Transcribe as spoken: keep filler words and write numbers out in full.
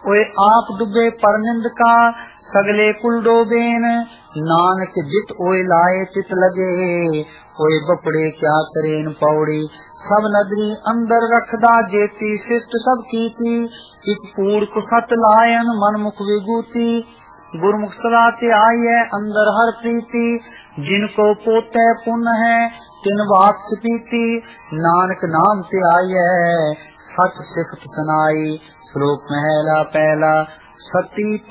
ओए आप डूबे पर निंदका सगले कुल डोबेन। नानक जित ओए लाए तित लगे ओए बपड़े क्या करेन पौड़ी। सब नदरी अंदर रखदा जेती शिष्ट सब कीती। इक कूड़ कुसत लायन मनमुख विभूति। गुरमुख सदा ते आई है अंदर हर प्रीति। जिनको पोते पुण्य है तिन वात्स पीती। नानक नाम ते आई है सच सिफत सुनाई। श्लोक महला पहला। सती